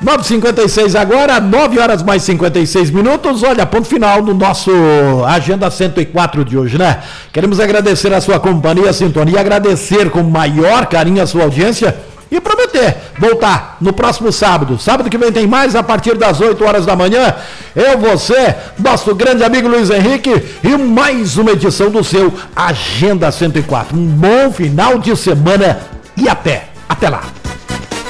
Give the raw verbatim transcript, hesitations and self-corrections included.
nove e cinquenta e seis agora, nove horas mais cinquenta e seis minutos. Olha, ponto final no nosso Agenda cento e quatro de hoje, né? Queremos agradecer a sua companhia, a sintonia, agradecer com maior carinho a sua audiência e prometer voltar no próximo sábado. Sábado que vem tem mais a partir das oito horas da manhã. Eu, você, nosso grande amigo Luiz Henrique e mais uma edição do seu Agenda cento e quatro. Um bom final de semana e até, até lá.